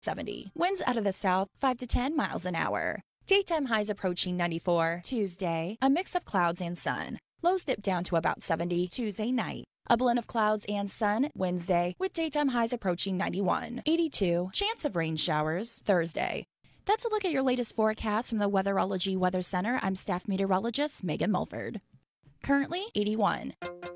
70. Winds out of the south, 5 to 10 miles an hour. Daytime highs approaching 94. Tuesday, a mix of clouds and sun. Lows dip down to about 70 Tuesday night. A blend of clouds and sun Wednesday, with daytime highs approaching 91. 82. Chance of rain showers Thursday. That's a look at your latest forecast from the Weatherology Weather Center. I'm staff meteorologist Megan Mulford. Currently 81.